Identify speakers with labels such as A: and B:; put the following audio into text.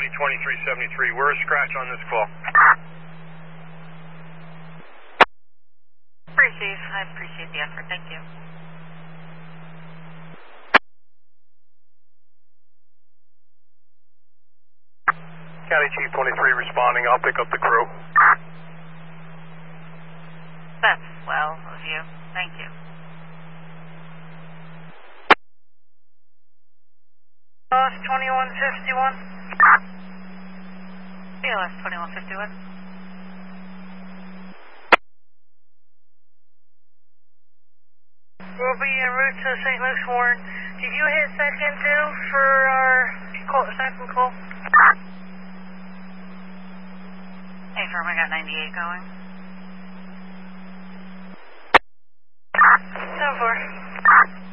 A: County 2373. We're a scratch on this call.
B: Chief, I appreciate the effort. Thank you.
A: County Chief 23 responding. I'll pick up the crew.
B: That's well of you. Thank you.
C: BLS 2151.
B: BLS 2151.
C: We'll be en route to St. Luke's Warren. Did you hit second two for our second call?
B: Hey, firm, I got 98 going.
C: 10-4.